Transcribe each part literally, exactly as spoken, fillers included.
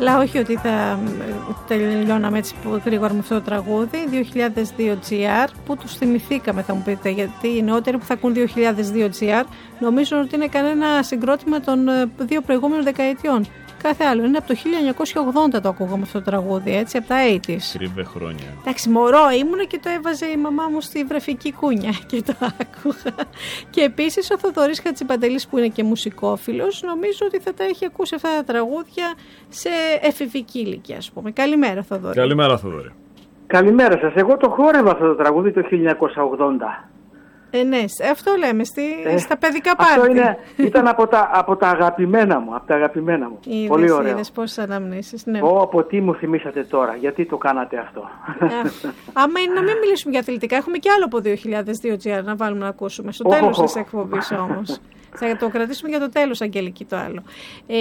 Αλλά όχι ότι θα τελειώναμε έτσι γρήγορα με αυτό το τραγούδι. δύο χιλιάδες δύο τζι αρ, που τους θυμηθήκαμε, θα μου πείτε, γιατί οι νεότεροι που θα ακούν δύο χιλιάδες δύο τζι αρ νομίζουν ότι είναι κανένα συγκρότημα των δύο προηγούμενων δεκαετιών. Κάθε άλλο. Είναι από το χίλια εννιακόσια ογδόντα το ακούγαμε αυτό το τραγούδι, έτσι, από τα ογδόντα. Κρύβε χρόνια. Εντάξει, μωρό ήμουνα και το έβαζε η μαμά μου στη βρεφική κούνια και το άκουγα. Και επίσης ο Θοδωρής Χατζηπαντελής, που είναι και μουσικόφιλος, νομίζω ότι θα τα έχει ακούσει αυτά τα τραγούδια σε εφηβική ηλικία, ας πούμε. Καλημέρα, Θοδωρή. Καλημέρα, Θοδωρή. Καλημέρα σας. Εγώ το χόρευα αυτό το τραγούδι το χίλια εννιακόσια ογδόντα. Ε, ναι, αυτό λέμε στη, ε, στα παιδικά πάρτι. Αυτό είναι, ήταν από τα, από τα αγαπημένα μου, από τα αγαπημένα μου. Είδες, πολύ ωραίο. Είδες πόσες αναμνήσεις, ναι. Ω, από τι μου θυμήσατε τώρα, γιατί το κάνατε αυτό. Α, άμα είναι να μην μιλήσουμε για αθλητικά, έχουμε και άλλο από δύο χιλιάδες δύο τζι αρ να βάλουμε να ακούσουμε. Στο oh, τέλος oh, της εκπομπής όμως. Θα το κρατήσουμε για το τέλος, Αγγελική, το άλλο. Ε,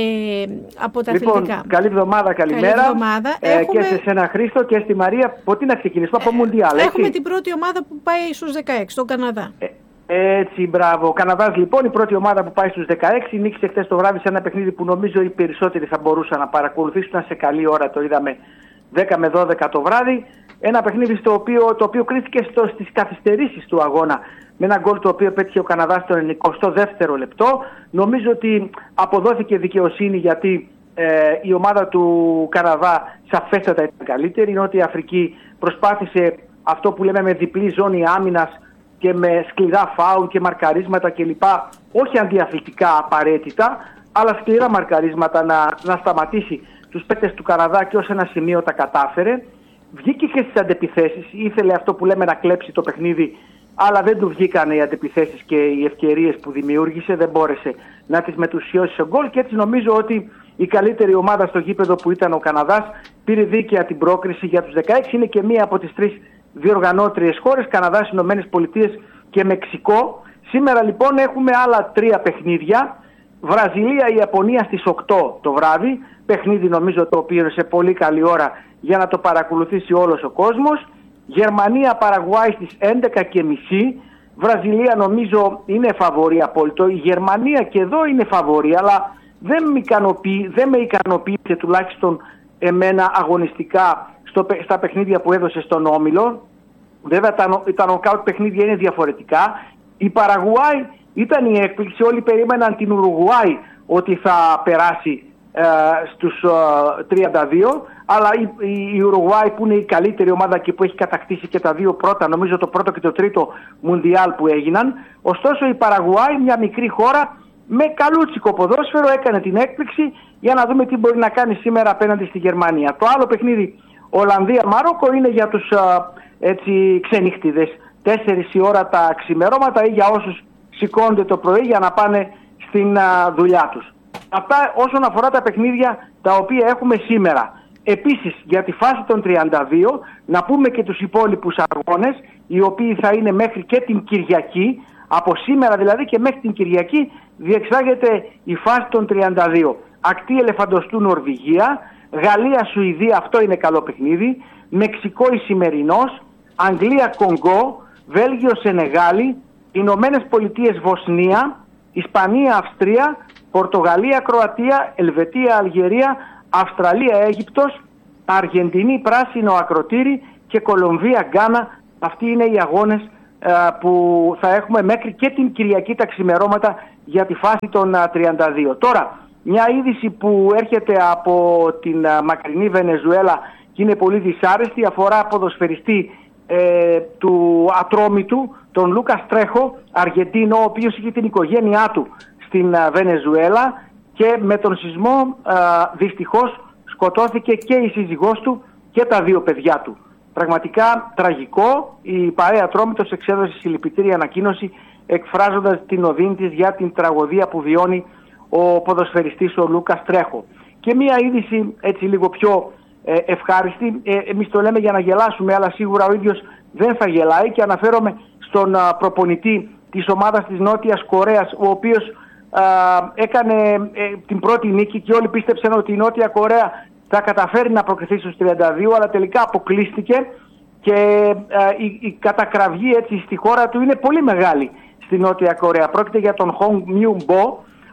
από τα λοιπόν, αθλητικά. Καλή εβδομάδα, καλημέρα. Καλή εβδομάδα. Ε, έχουμε... Και σε σένα, Χρήστο, και στη Μαρία. Από τι να ξεκινήσουμε, από Μουντιάλ, έτσι. Έχουμε την πρώτη ομάδα που πάει στους δεκαέξι, τον Καναδά. Ε, Έτσι, μπράβο. Ο Καναδάς, λοιπόν, η πρώτη ομάδα που πάει στους δεκαέξι, νίκησε χθες το βράδυ σε ένα παιχνίδι που νομίζω οι περισσότεροι θα μπορούσαν να παρακολουθήσουν. Ήταν σε καλή ώρα, το είδαμε δέκα με δώδεκα το βράδυ. Ένα παιχνίδι στο οποίο, το οποίο κρίθηκε στο, στις καθυστερήσεις του αγώνα, με ένα γκολ το οποίο πέτυχε ο Καναδάς στο ενενηκοστό δεύτερο λεπτό. Νομίζω ότι αποδόθηκε δικαιοσύνη, γιατί ε, η ομάδα του Καναδά σαφέστατα ήταν καλύτερη. Η Νότια Αφρική προσπάθησε αυτό που λέμε με διπλή ζώνη άμυνας και με σκληρά φάουλ και μαρκαρίσματα κλπ. Όχι αντιαθλητικά απαραίτητα, αλλά σκληρά μαρκαρίσματα να, να σταματήσει τους παίκτες του Καναδά, και ως ένα σημείο τα κατάφερε. Βγήκε και στις αντεπιθέσεις, ήθελε αυτό που λέμε να κλέψει το παιχνίδι, αλλά δεν του βγήκαν οι αντεπιθέσεις και οι ευκαιρίες που δημιούργησε, δεν μπόρεσε να τις μετουσιώσει σε γκολ, και έτσι νομίζω ότι η καλύτερη ομάδα στο γήπεδο, που ήταν ο Καναδάς, πήρε δίκαια την πρόκριση για τους δεκαέξι. Είναι και μία από τις τρεις διοργανώτριες χώρες, Καναδάς, Ηνωμένες Πολιτείες και Μεξικό. Σήμερα λοιπόν έχουμε άλλα τρία παιχνίδια. Βραζιλία-Ιαπωνία στις οκτώ το βράδυ. Παιχνίδι νομίζω το οποίο είναι σε πολύ καλή ώρα για να το παρακολουθήσει όλος ο κόσμος. Γερμανία-Παραγουάη στις έντεκα και μισή. Βραζιλία νομίζω είναι φαβορή απόλυτο. Η Γερμανία και εδώ είναι φαβορή, αλλά δεν με ικανοποιεί, δεν με ικανοποίησε τουλάχιστον εμένα αγωνιστικά στο, στα παιχνίδια που έδωσε στον Όμιλο. Βέβαια τα, τα νοκάουτ παιχνίδια είναι διαφορετικά. Η Παραγουάη ήταν η έκπληξη. Όλοι περίμεναν την Ουρουγουάη ότι θα περάσει ε, στους ε, τριάντα δύο, αλλά η, η, η Ουρουγουάη, που είναι η καλύτερη ομάδα και που έχει κατακτήσει και τα δύο πρώτα, νομίζω το πρώτο και το τρίτο Μουντιάλ που έγιναν. Ωστόσο η Παραγουάη, μια μικρή χώρα με καλούτσικο ποδόσφαιρο, έκανε την έκπληξη, για να δούμε τι μπορεί να κάνει σήμερα απέναντι στη Γερμανία. Το άλλο παιχνίδι, Ολλανδία-Μαρόκο, είναι για τους α, έτσι, ξενύχτιδες. Τέσσερις η ώρα τα ξημερώματα, ή για όσους σηκώνονται το πρωί για να πάνε στην α, δουλειά τους. Αυτά όσον αφορά τα παιχνίδια τα οποία έχουμε σήμερα. Επίσης, για τη φάση των τριάντα δύο, να πούμε και τους υπόλοιπους αγώνες, οι οποίοι θα είναι μέχρι και την Κυριακή. Από σήμερα δηλαδή και μέχρι την Κυριακή διεξάγεται η φάση των τριάντα δύο. Ακτή Ελεφαντοστού Νορβηγία, Γαλλία-Σουηδία, αυτό είναι καλό παιχνίδι, Μεξικό-Ισημερινός, Αγγλία-Κονγκό, Βέλγιο-Σενεγάλη, Ηνωμένες Πολιτείες Βοσνία, Ισπανία-Αυστρία, Πορτογαλία-Κροατία, Ελβετία-Αλγερία, Αυστραλία-Αίγυπτος, Αργεντινή-Πράσινο Ακροτήρι και Κολομβία-Γκάνα. Αυτοί είναι οι αγώνες που θα έχουμε μέχρι και την Κυριακή τα ξημερώματα για τη φάση των τριάντα δύο. Τώρα, μια είδηση που έρχεται από την μακρινή Βενεζουέλα και είναι πολύ δυσάρεστη, αφορά ποδοσφαιριστή ε, του Ατρόμητου, τον Λούκας Τρέχο, Αργεντίνο, ο οποίος είχε την οικογένειά του στην α, Βενεζουέλα, και με τον σεισμό α, δυστυχώς σκοτώθηκε και η σύζυγός του και τα δύο παιδιά του. Πραγματικά τραγικό. Η παρέα Ατρόμητος εξέδωσε συλληπιτήρια ανακοίνωση, εκφράζοντας την οδύνη της για την τραγωδία που βιώνει ο ποδοσφαιριστής ο Λούκας Τρέχο. Και μία είδηση έτσι λίγο πιο ε, ευχάριστη. Ε, εμείς το λέμε για να γελάσουμε, αλλά σίγουρα ο ίδιος δεν θα γελάει, και αναφέρομαι στον α, προπονητή της ομάδας της Νότιας Κορέας, ο οποίος α, έκανε ε, την πρώτη νίκη, και όλοι πίστεψαν ότι η Νότια Κορέα θα καταφέρει να προκριθεί στους τριάντα δύο, αλλά τελικά αποκλείστηκε, και α, η, η κατακραυγή έτσι στη χώρα του είναι πολύ μεγάλη στη Νότια Κορέα. Πρόκειται για τον Χονγκ Μιου Μπο,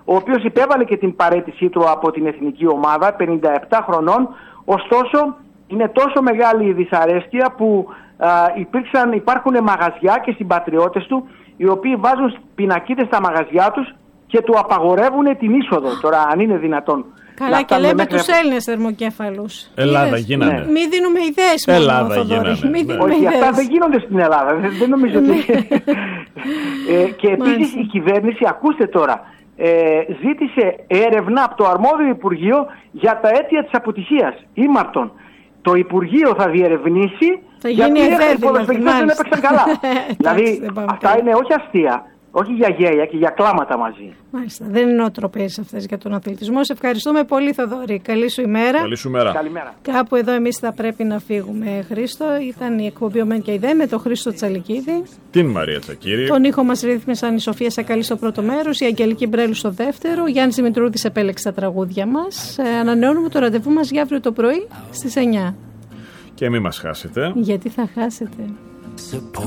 ο οποίος υπέβαλε και την παραίτησή του από την εθνική ομάδα, πενήντα επτά χρονών. Ωστόσο, είναι τόσο μεγάλη η δυσαρέσκεια που α, υπήρξαν, υπάρχουν μαγαζιά και συμπατριώτες του, οι οποίοι βάζουν πινακίδες στα μαγαζιά τους και του απαγορεύουν την είσοδο. Τώρα, αν είναι δυνατόν. Καλά, και λέμε μέχρι... τους Έλληνες θερμοκέφαλους. Ελλάδα Είδες? γίνανε. Ναι. Μην δίνουμε ιδέες μόνο, Ελλάδα Θοδωρή. Μην ναι. δίνουμε Όχι, ιδέες. αυτά δεν γίνονται στην Ελλάδα. Δεν, δεν νομίζω ότι... ε, και επίσης η κυβέρνηση, ακούστε τώρα, ε, ζήτησε έρευνα από το αρμόδιο Υπουργείο για τα αίτια της αποτυχίας, ήμαρτον. Το Υπουργείο θα διερευνήσει θα γιατί οι ποδοσφαιριστές δεν έπαιξαν καλά. Δηλαδή αυτά είναι όχι αστεία. Όχι για γέλια και για κλάματα μαζί. Μάλιστα. Δεν είναι νοοτροπίες αυτές για τον αθλητισμό. Σε ευχαριστούμε πολύ, Θοδωρή. Καλή σου ημέρα. Καλή σου ημέρα. Καλημέρα. Κάπου εδώ εμείς θα πρέπει να φύγουμε, Χρήστο. Ήταν η εκπομπή «Ο Μεν και η Δε» με τον Χρήστο Τσαλικίδη. Την Μαρία Τσακύρη. Τον ήχο μας ρύθμισαν η Σοφία Σακαλή στο πρώτο μέρος, η Αγγελική Μπρέλου στο δεύτερο. Ο Γιάννης Δημητρούδης επέλεξε τα τραγούδια μας. Ε, ανανεώνουμε το ραντεβού μας για αύριο το πρωί στις εννιά. Και μην μας χάσετε. Γιατί θα χάσετε.